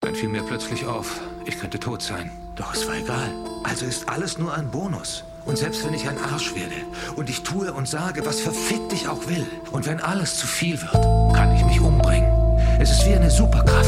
Dann fiel mir plötzlich auf, ich könnte tot sein. Doch es war egal. Also ist alles nur ein Bonus. Und selbst wenn ich ein Arsch werde und ich tue und sage, was verfickt ich auch will, und wenn alles zu viel wird, kann ich mich umbringen. Es ist wie eine Superkraft.